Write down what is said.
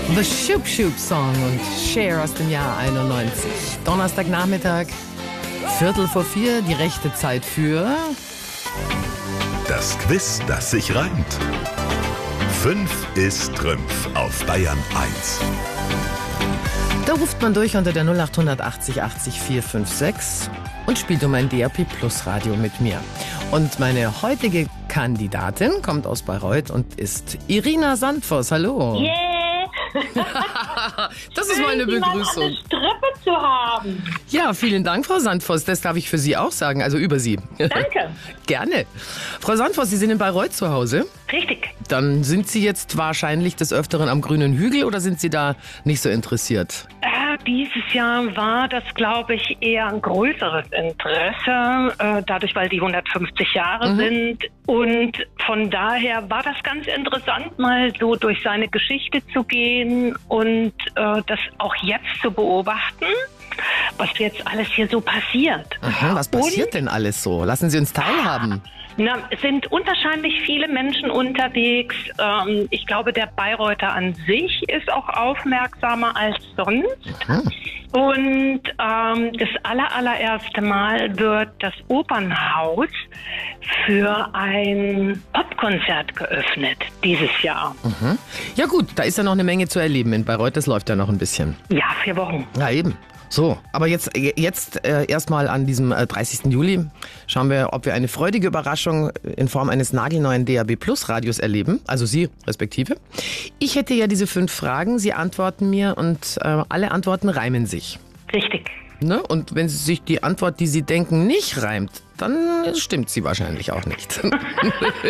The Shoop Shoop Song und Cher aus dem Jahr 91. Donnerstagnachmittag, 3:45, die rechte Zeit für... Das Quiz, das sich reimt. 5 ist Trümpf auf Bayern 1. Da ruft man durch unter der 0880 80 456 und spielt um ein DAB Plus Radio mit mir. Und meine heutige Kandidatin kommt aus Bayreuth und ist Irina Sandvoss. Hallo. Yeah! Das ist meine Begrüßung. Eine Strippe zu haben. Ja, vielen Dank, Frau Sandvoss. Das darf ich für Sie auch sagen, also über Sie. Danke. Gerne. Frau Sandvoss, Sie sind in Bayreuth zu Hause. Richtig. Dann sind Sie jetzt wahrscheinlich des Öfteren am grünen Hügel oder sind Sie da nicht so interessiert? Dieses Jahr war das, glaube ich, eher ein größeres Interesse, dadurch, weil die 150 Jahre sind. Und von daher war das ganz interessant, mal so durch seine Geschichte zu gehen und das auch jetzt zu beobachten, was jetzt alles hier so passiert. Aha, was passiert denn alles so? Lassen Sie uns teilhaben. Es sind unwahrscheinlich viele Menschen unterwegs. Ich glaube, der Bayreuther an sich ist auch aufmerksamer als sonst. Aha. Und das allererste Mal wird das Opernhaus für ein Popkonzert geöffnet dieses Jahr. Mhm. Ja gut, da ist ja noch eine Menge zu erleben in Bayreuth. Das läuft ja noch ein bisschen. Ja, 4 Wochen. Ja, eben. So, aber jetzt erstmal an diesem 30. Juli schauen wir, ob wir eine freudige Überraschung in Form eines nagelneuen DAB Plus Radios erleben, also Sie respektive. Ich hätte ja diese 5 Fragen, Sie antworten mir und alle Antworten reimen sich. Richtig. Ne? Und wenn sich die Antwort, die Sie denken, nicht reimt, dann stimmt sie wahrscheinlich auch nicht.